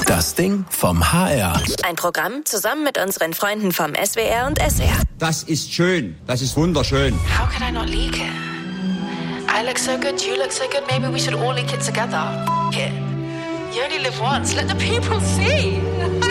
Das Ding vom HR. Ein Programm zusammen mit unseren Freunden vom SWR und SR. Das ist schön. Das ist wunderschön. How can I not leak it? I look so good, you look so good, maybe we should all leak it together. F*** it. You only live once, let the people see.